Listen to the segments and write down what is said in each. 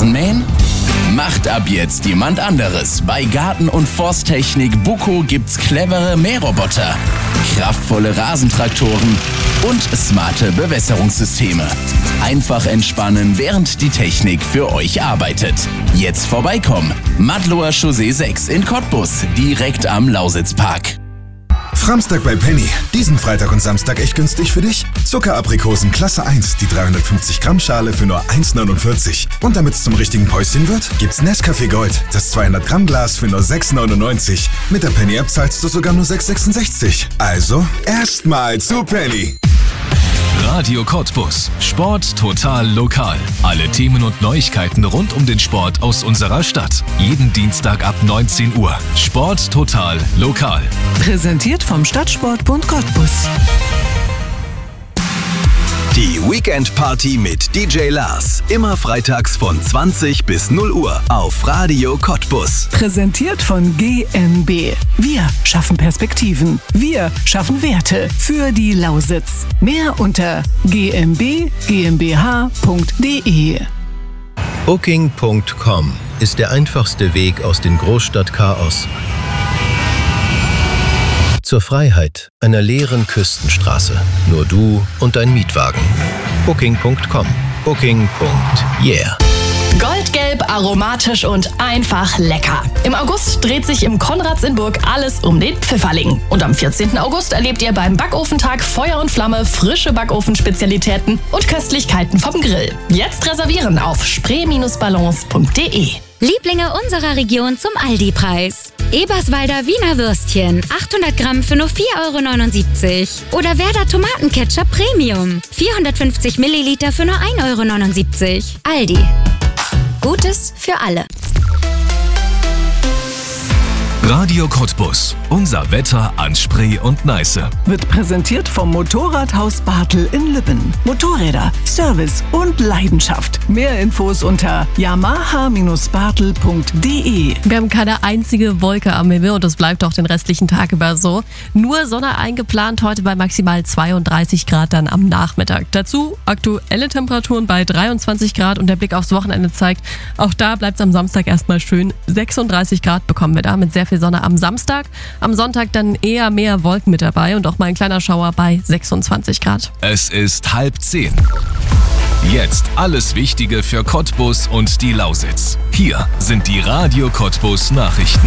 Rasenmähen? Macht ab jetzt jemand anderes. Bei Garten- und Forsttechnik Buco gibt's clevere Mähroboter, kraftvolle Rasentraktoren und smarte Bewässerungssysteme. Einfach entspannen, während die Technik für euch arbeitet. Jetzt vorbeikommen. Madloer Chaussee 6 in Cottbus, direkt am Lausitzpark. Framstag bei Penny. Diesen Freitag und Samstag echt günstig für dich? Zuckeraprikosen Klasse 1, die 350 Gramm Schale für nur 1,49. Und damit es zum richtigen Päuschen wird, gibt's Nescafé Gold, das 200 Gramm Glas für nur 6,99. Mit der Penny App zahlst du sogar nur 6,66. Also erstmal zu Penny. Radio Cottbus. Sport total lokal. Alle Themen und Neuigkeiten rund um den Sport aus unserer Stadt. Jeden Dienstag ab 19 Uhr. Sport total lokal. Präsentiert vom Stadtsportbund Cottbus. Die Weekend Party mit DJ Lars. Immer freitags von 20 bis 0 Uhr auf Radio Cottbus. Präsentiert von GmbH. Wir schaffen Perspektiven. Wir schaffen Werte für die Lausitz. Mehr unter gmbh.de. Booking.com ist der einfachste Weg aus dem Großstadtchaos zur Freiheit einer leeren Küstenstraße. Nur du und dein Mietwagen. Booking.com. Booking.yeah. Goldgelb, aromatisch und einfach lecker. Im August dreht sich im Konrads in Burg alles um den Pfifferling. Und am 14. August erlebt ihr beim Backofentag Feuer und Flamme, frische Backofenspezialitäten und Köstlichkeiten vom Grill. Jetzt reservieren auf spree-balance.de. Lieblinge unserer Region zum Aldi-Preis. Eberswalder Wiener Würstchen, 800 Gramm für nur 4,79 €. Oder Werder Tomatenketchup Premium, 450 Milliliter für nur 1,79 €. Aldi. Gutes für alle. Radio Cottbus. Unser Wetter an Spree und Neiße. Wird präsentiert vom Motorradhaus Bartel in Lübben. Motorräder, Service und Leidenschaft. Mehr Infos unter yamaha-bartel.de. Wir haben keine einzige Wolke am Himmel und das bleibt auch den restlichen Tag über so. Nur Sonne eingeplant, heute bei maximal 32 Grad dann am Nachmittag. Dazu aktuelle Temperaturen bei 23 Grad und der Blick aufs Wochenende zeigt, auch da bleibt es am Samstag erstmal schön. 36 Grad bekommen wir da mit sehr viel Sonne am Samstag. Am Sonntag dann eher mehr Wolken mit dabei und auch mal ein kleiner Schauer bei 26 Grad. Es ist 9:30. Jetzt alles Wichtige für Cottbus und die Lausitz. Hier sind die Radio Cottbus Nachrichten.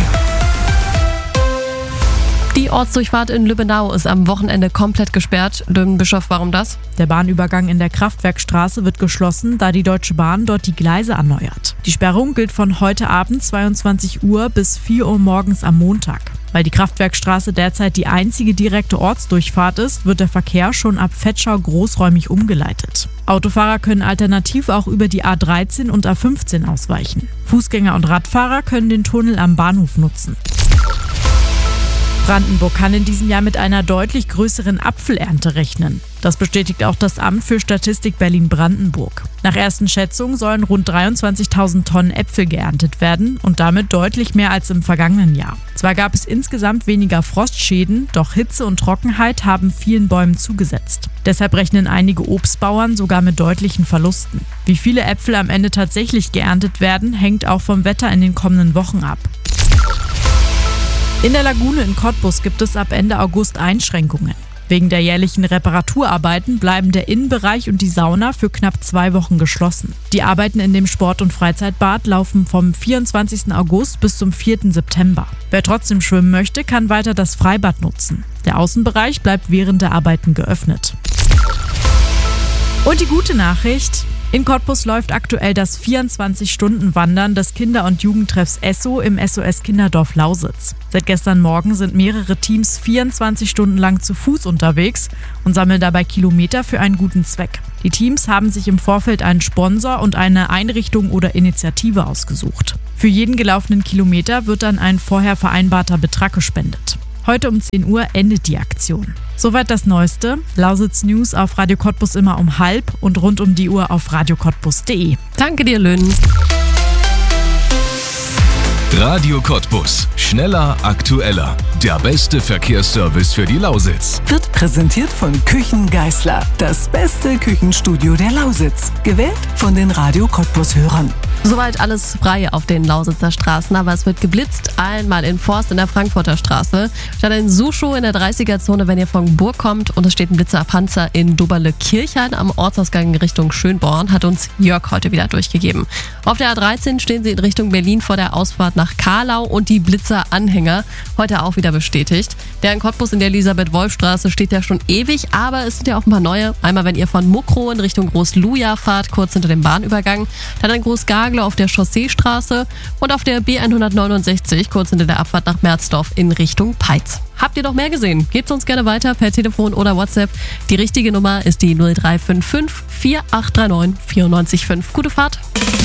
Die Ortsdurchfahrt in Lübbenau ist am Wochenende komplett gesperrt. Löwenbischof, warum das? Der Bahnübergang in der Kraftwerkstraße wird geschlossen, da die Deutsche Bahn dort die Gleise erneuert. Die Sperrung gilt von heute Abend 22 Uhr bis 4 Uhr morgens am Montag. Weil die Kraftwerkstraße derzeit die einzige direkte Ortsdurchfahrt ist, wird der Verkehr schon ab Vetschau großräumig umgeleitet. Autofahrer können alternativ auch über die A13 und A15 ausweichen. Fußgänger und Radfahrer können den Tunnel am Bahnhof nutzen. Brandenburg kann in diesem Jahr mit einer deutlich größeren Apfelernte rechnen. Das bestätigt auch das Amt für Statistik Berlin-Brandenburg. Nach ersten Schätzungen sollen rund 23.000 Tonnen Äpfel geerntet werden und damit deutlich mehr als im vergangenen Jahr. Zwar gab es insgesamt weniger Frostschäden, doch Hitze und Trockenheit haben vielen Bäumen zugesetzt. Deshalb rechnen einige Obstbauern sogar mit deutlichen Verlusten. Wie viele Äpfel am Ende tatsächlich geerntet werden, hängt auch vom Wetter in den kommenden Wochen ab. In der Lagune in Cottbus gibt es ab Ende August Einschränkungen. Wegen der jährlichen Reparaturarbeiten bleiben der Innenbereich und die Sauna für knapp 2 Wochen geschlossen. Die Arbeiten in dem Sport- und Freizeitbad laufen vom 24. August bis zum 4. September. Wer trotzdem schwimmen möchte, kann weiter das Freibad nutzen. Der Außenbereich bleibt während der Arbeiten geöffnet. Und die gute Nachricht: in Cottbus läuft aktuell das 24-Stunden-Wandern des Kinder- und Jugendtreffs Esso im SOS Kinderdorf Lausitz. Seit gestern Morgen sind mehrere Teams 24 Stunden lang zu Fuß unterwegs und sammeln dabei Kilometer für einen guten Zweck. Die Teams haben sich im Vorfeld einen Sponsor und eine Einrichtung oder Initiative ausgesucht. Für jeden gelaufenen Kilometer wird dann ein vorher vereinbarter Betrag gespendet. Heute um 10 Uhr endet die Aktion. Soweit das Neueste. Lausitz News auf Radio Cottbus immer um 12:30 und rund um die Uhr auf radiocottbus.de. Danke dir, Lynn. Radio Cottbus. Schneller, aktueller. Der beste Verkehrsservice für die Lausitz. Wird präsentiert von Küchen Geißler. Das beste Küchenstudio der Lausitz. Gewählt von den Radio Cottbus-Hörern. Soweit alles frei auf den Lausitzer Straßen, aber es wird geblitzt. Einmal in Forst in der Frankfurter Straße, statt in Suschow in der 30er-Zone, wenn ihr von Burg kommt. Und es steht ein Blitzer Panzer in Doberle-Kirchhain am Ortsausgang Richtung Schönborn, hat uns Jörg heute wieder durchgegeben. Auf der A13 stehen sie in Richtung Berlin vor der Ausfahrt nach Kahlau und die Blitzer-Anhänger heute auch wieder bestätigt. Der in Cottbus in der Elisabeth-Wolf-Straße steht ja schon ewig, aber es sind ja auch ein paar neue. Einmal, wenn ihr von Muckrow in Richtung Groß-Luja fahrt, kurz hinter dem Bahnübergang, dann in Groß-Gagler auf der Chausseestraße und auf der B169 kurz hinter der Abfahrt nach Merzdorf in Richtung Peitz. Habt ihr noch mehr gesehen? Gebt uns gerne weiter per Telefon oder WhatsApp. Die richtige Nummer ist die 0355 4839 945. Gute Fahrt!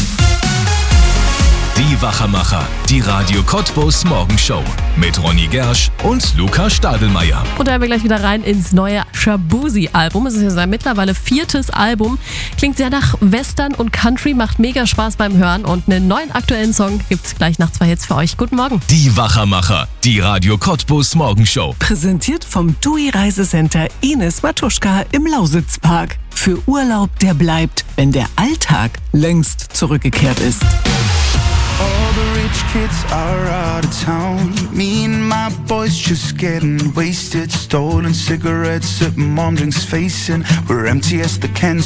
Die Wachermacher, die Radio Cottbus Morgenshow mit Ronny Gersch und Luca Stadelmeier. Und da haben wir gleich wieder rein ins neue Shaboozey-Album. Es ist ja sein mittlerweile 4. Album. Klingt sehr nach Western und Country, macht mega Spaß beim Hören. Und einen neuen aktuellen Song gibt's gleich nach 2 Hits für euch. Guten Morgen. Die Wachermacher, die Radio Cottbus Morgenshow. Präsentiert vom TUI Reisecenter Ines Matuschka im Lausitzpark. Für Urlaub, der bleibt, wenn der Alltag längst zurückgekehrt ist. All the rich kids are out of town. Me and my boys just getting wasted. Stolen cigarettes at mom drinks facing. We're empty as the cans.